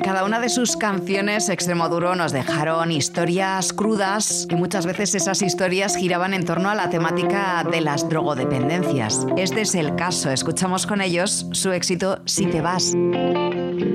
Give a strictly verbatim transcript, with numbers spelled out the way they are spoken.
cada una de sus canciones, Extremoduro nos dejaron historias crudas y muchas veces esas historias giraban en torno a la temática de las drogodependencias. Este es el caso. Escuchamos con ellos su éxito Si te vas.